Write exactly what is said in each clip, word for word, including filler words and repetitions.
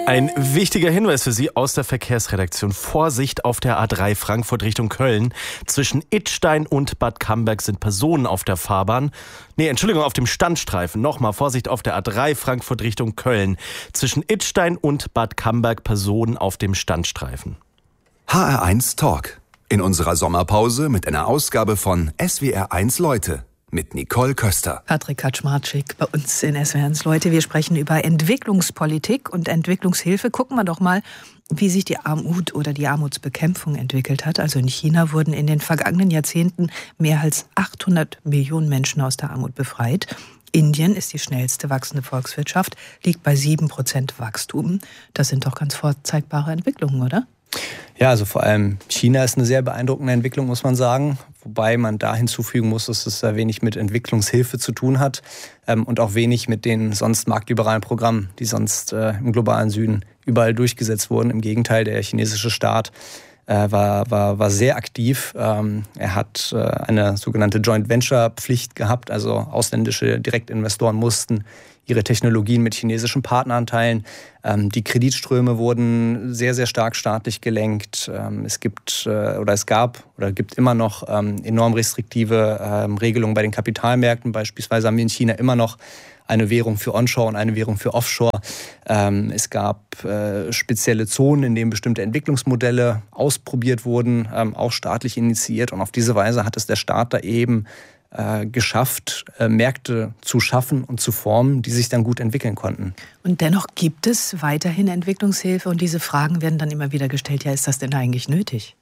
Ein wichtiger Hinweis für Sie aus der Verkehrsredaktion. Vorsicht auf der A drei Frankfurt Richtung Köln. Zwischen Idstein und Bad Camberg sind Personen auf der Fahrbahn. Nee, Entschuldigung, auf dem Standstreifen. Nochmal, Vorsicht auf der A drei Frankfurt Richtung Köln. Zwischen Idstein und Bad Camberg Personen auf dem Standstreifen. H R eins Talk. In unserer Sommerpause mit einer Ausgabe von S W R eins Leute. Mit Nicole Köster. Patrick Kaczmarczyk bei uns in S W R eins Leute. Wir sprechen über Entwicklungspolitik und Entwicklungshilfe. Gucken wir doch mal, wie sich die Armut oder die Armutsbekämpfung entwickelt hat. Also in China wurden in den vergangenen Jahrzehnten mehr als achthundert Millionen Menschen aus der Armut befreit. Indien ist die schnellste wachsende Volkswirtschaft, liegt bei sieben Prozent Wachstum. Das sind doch ganz vorzeigbare Entwicklungen, oder? Ja, also vor allem China ist eine sehr beeindruckende Entwicklung, muss man sagen. Wobei man da hinzufügen muss, dass es sehr wenig mit Entwicklungshilfe zu tun hat ähm, und auch wenig mit den sonst marktliberalen Programmen, die sonst äh, im globalen Süden überall durchgesetzt wurden. Im Gegenteil, der chinesische Staat äh, war, war, war sehr aktiv. Ähm, er hat äh, eine sogenannte Joint Venture Pflicht gehabt, also ausländische Direktinvestoren mussten ihre Technologien mit chinesischen Partnern teilen. Ähm, die Kreditströme wurden sehr, sehr stark staatlich gelenkt. Ähm, es gibt äh, oder es gab oder gibt immer noch ähm, enorm restriktive ähm, Regelungen bei den Kapitalmärkten. Beispielsweise haben wir in China immer noch eine Währung für Onshore und eine Währung für Offshore. Ähm, es gab äh, spezielle Zonen, in denen bestimmte Entwicklungsmodelle ausprobiert wurden, ähm, auch staatlich initiiert. Und auf diese Weise hat es der Staat da eben geschafft, Märkte zu schaffen und zu formen, die sich dann gut entwickeln konnten. Und dennoch gibt es weiterhin Entwicklungshilfe und diese Fragen werden dann immer wieder gestellt, ja, ist das denn eigentlich nötig?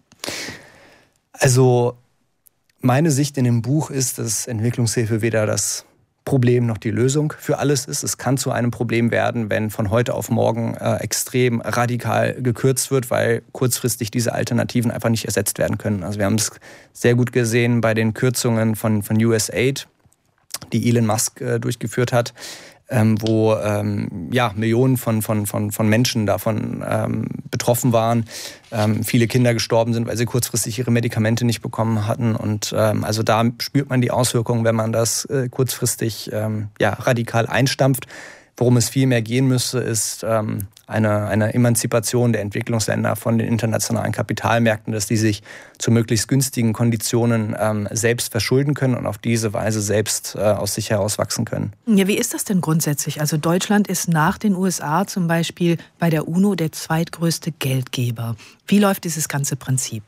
Also meine Sicht in dem Buch ist, dass Entwicklungshilfe weder das Problem noch die Lösung für alles ist. Es kann zu einem Problem werden, wenn von heute auf morgen äh, extrem radikal gekürzt wird, weil kurzfristig diese Alternativen einfach nicht ersetzt werden können. Also wir haben es sehr gut gesehen bei den Kürzungen von, von U S A I D, die Elon Musk äh, durchgeführt hat, ähm, wo ähm, ja, Millionen von, von, von, von Menschen davon ähm, betroffen waren. Ähm, viele Kinder gestorben sind, weil sie kurzfristig ihre Medikamente nicht bekommen hatten. Und ähm, also da spürt man die Auswirkungen, wenn man das äh, kurzfristig ähm, ja, radikal einstampft. Worum es viel mehr gehen müsste, ist ähm, eine, eine Emanzipation der Entwicklungsländer von den internationalen Kapitalmärkten, dass die sich zu möglichst günstigen Konditionen ähm, selbst verschulden können und auf diese Weise selbst äh, aus sich heraus wachsen können. Ja, wie ist das denn grundsätzlich? Also Deutschland ist nach den U S A zum Beispiel bei der UNO der zweitgrößte Geldgeber. Wie läuft dieses ganze Prinzip?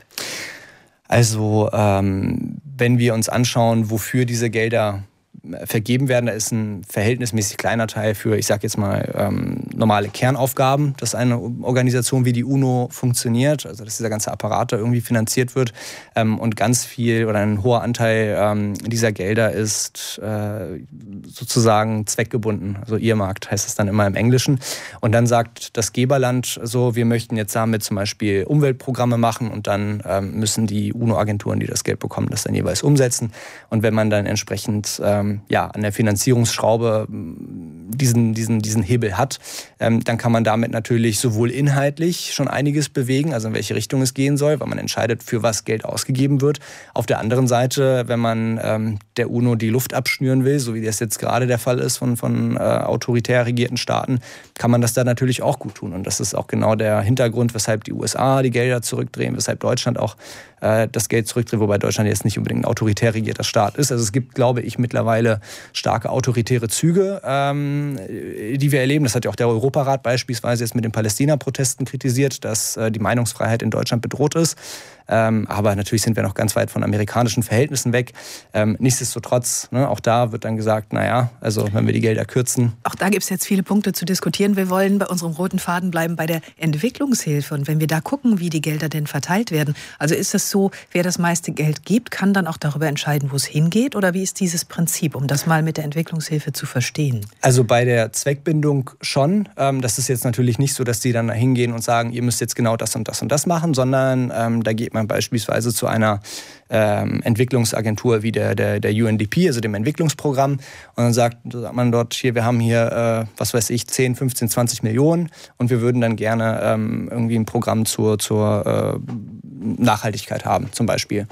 Also ähm, wenn wir uns anschauen, wofür diese Gelder vergeben werden, da ist ein verhältnismäßig kleiner Teil für, ich sage jetzt mal, ähm, normale Kernaufgaben, dass eine Organisation wie die UNO funktioniert, also dass dieser ganze Apparat da irgendwie finanziert wird ähm, und ganz viel oder ein hoher Anteil ähm, dieser Gelder ist äh, sozusagen zweckgebunden, also earmarked heißt es dann immer im Englischen. Und dann sagt das Geberland so, wir möchten jetzt damit zum Beispiel Umweltprogramme machen und dann ähm, müssen die UNO-Agenturen, die das Geld bekommen, das dann jeweils umsetzen. Und wenn man dann entsprechend ähm, ja, an der Finanzierungsschraube diesen, diesen, diesen Hebel hat, ähm, dann kann man damit natürlich sowohl inhaltlich schon einiges bewegen, also in welche Richtung es gehen soll, weil man entscheidet, für was Geld ausgegeben wird. Auf der anderen Seite, wenn man ähm, der UNO die Luft abschnüren will, so wie das jetzt gerade der Fall ist von, von äh, autoritär regierten Staaten, kann man das da natürlich auch gut tun. Und das ist auch genau der Hintergrund, weshalb die U S A die Gelder zurückdrehen, weshalb Deutschland auch äh, das Geld zurückdreht, wobei Deutschland jetzt nicht unbedingt ein autoritär regierter Staat ist. Also es gibt, glaube ich, mittlerweile starke autoritäre Züge, ähm, die wir erleben. Das hat ja auch der Europarat beispielsweise jetzt mit den Palästina-Protesten kritisiert, dass äh, die Meinungsfreiheit in Deutschland bedroht ist. Ähm, aber natürlich sind wir noch ganz weit von amerikanischen Verhältnissen weg. Ähm, nichtsdestotrotz, ne, auch da wird dann gesagt, naja, also wenn wir die Gelder kürzen. Auch da gibt es jetzt viele Punkte zu diskutieren. Wir wollen bei unserem roten Faden bleiben bei der Entwicklungshilfe. Und wenn wir da gucken, wie die Gelder denn verteilt werden, also ist es so, wer das meiste Geld gibt, kann dann auch darüber entscheiden, wo es hingeht? Oder wie ist dieses Prinzip, um das mal mit der Entwicklungshilfe zu verstehen? Also bei der Zweckbindung schon. Ähm, das ist jetzt natürlich nicht so, dass die dann da hingehen und sagen, ihr müsst jetzt genau das und das und das machen, sondern ähm, da geht man beispielsweise zu einer ähm, Entwicklungsagentur wie der, der, der U N D P, also dem Entwicklungsprogramm. Und dann sagt, sagt man dort, hier, wir haben hier, äh, was weiß ich, zehn, fünfzehn, zwanzig Millionen und wir würden dann gerne ähm, irgendwie ein Programm zur, zur äh, Nachhaltigkeit haben, zum Beispiel.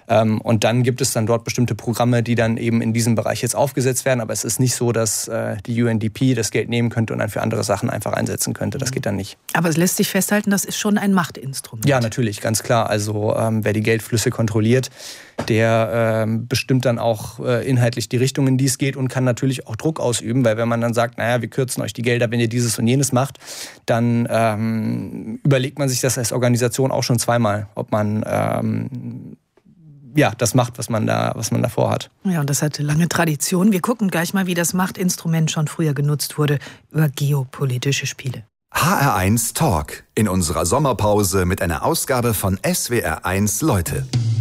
Ähm, und dann gibt es dann dort bestimmte Programme, die dann eben in diesem Bereich jetzt aufgesetzt werden. Aber es ist nicht so, dass äh, die U N D P das Geld nehmen könnte und dann für andere Sachen einfach einsetzen könnte. Das geht dann nicht. Aber es lässt sich festhalten, das ist schon ein Machtinstrument. Ja, natürlich, ganz klar. Also ähm, wer die Geldflüsse kontrolliert, der ähm, bestimmt dann auch äh, inhaltlich die Richtung, in die es geht und kann natürlich auch Druck ausüben, weil wenn man dann sagt, naja, wir kürzen euch die Gelder, wenn ihr dieses und jenes macht, dann ähm, überlegt man sich das als Organisation auch schon zweimal, ob man ähm, ja, das macht, was man da, was man davor hat. Ja, und das hat lange Tradition. Wir gucken gleich mal, wie das Machtinstrument schon früher genutzt wurde, über geopolitische Spiele. H R eins Talk in unserer Sommerpause mit einer Ausgabe von S W R eins Leute.